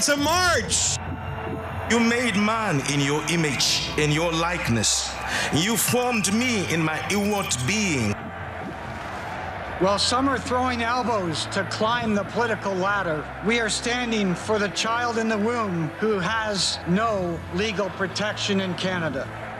It's a march. You made man in your image, in your likeness. You formed me in my inward being. While some are throwing elbows to climb the political ladder, we are standing for the child in the womb who has no legal protection in Canada.